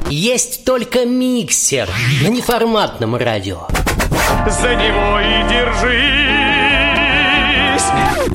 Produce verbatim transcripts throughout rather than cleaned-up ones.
Есть только миксер на неформатном радио. За него и держись.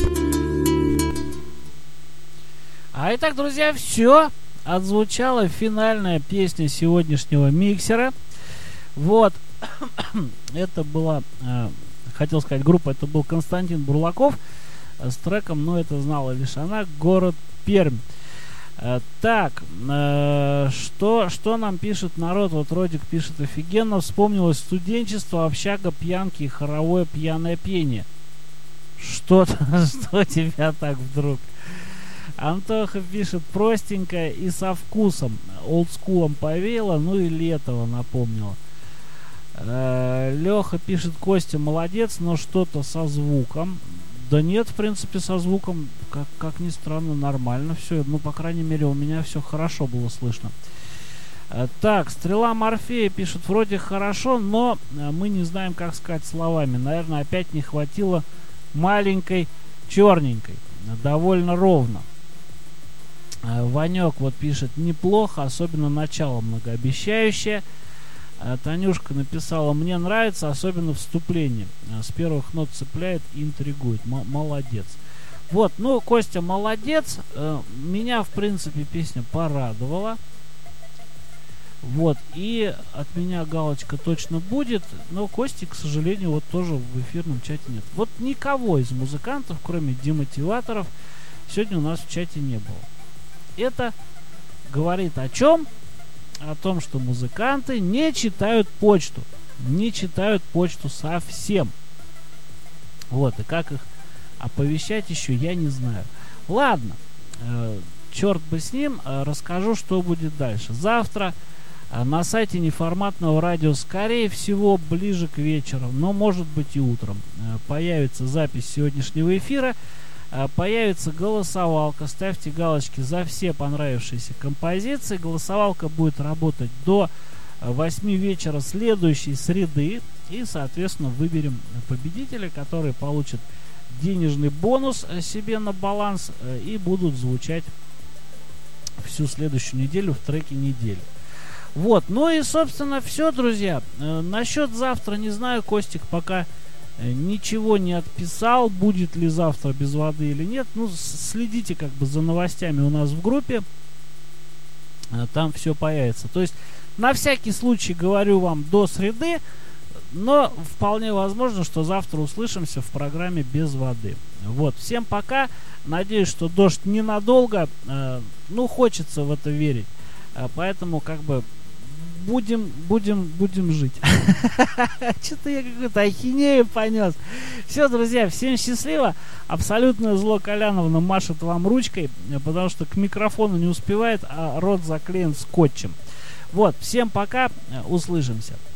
А итак, друзья, все. Отзвучала финальная песня сегодняшнего миксера. Вот. Это была, э, хотел сказать, группа, это был Константин Бурлаков с треком «Но это знала лишь она», город Пермь. Э, так, э, что, что нам пишет народ? Вот Родик пишет: офигенно, вспомнилось студенчество, общага, пьянки и хоровое пьяное пение. Что, что тебя так вдруг? Антоха пишет: простенько и со вкусом. Олдскулом повеяло, ну и Летова напомнила. Э, Леха пишет: Костя молодец, но что-то со звуком. Да нет, в принципе, со звуком, как, как ни странно, нормально все. Ну, по крайней мере, у меня все хорошо было слышно. Э, так, Стрела Морфея пишет: вроде хорошо, но мы не знаем, как сказать словами. Наверное, опять не хватило маленькой черненькой. Довольно ровно. Ванек вот пишет: неплохо, особенно начало многообещающее. Танюшка написала: мне нравится, особенно вступление. С первых нот цепляет и интригует. М- молодец. Вот, ну, Костя молодец. Меня, в принципе, песня порадовала. Вот, и от меня галочка точно будет. Но Кости, к сожалению, вот тоже в эфирном чате нет. Вот никого из музыкантов, кроме демотиваторов, сегодня у нас в чате не было. Это говорит о чем? О том, что музыканты не читают почту. Не читают почту совсем. Вот, и как их оповещать еще, я не знаю. Ладно, э, черт бы с ним, э, расскажу, что будет дальше. Завтра э, на сайте неформатного радио, скорее всего, ближе к вечеру, но может быть и утром, э, появится запись сегодняшнего эфира. Появится голосовалка. Ставьте галочки за все понравившиеся композиции. Голосовалка будет работать до восьми вечера следующей среды. И, соответственно, выберем победителя, который получит денежный бонус себе на баланс и будут звучать всю следующую неделю в треке недели. Вот. Ну и, собственно, все, друзья. Насчет завтра не знаю. Костик пока ничего не отписал, будет ли завтра без воды или нет. Ну, следите как бы за новостями у нас в группе. Там все появится. То есть, на всякий случай говорю вам до среды, но вполне возможно, что завтра услышимся в программе без воды. Вот, всем пока. Надеюсь, что дождь ненадолго. Ну, хочется в это верить. Поэтому, как бы, Будем, будем, будем жить. Что-то я какую-то ахинею понес. Все, друзья, всем счастливо. Абсолютно зло Коляновна машет вам ручкой, потому что к микрофону не успевает, а рот заклеен скотчем. Вот, всем пока, услышимся.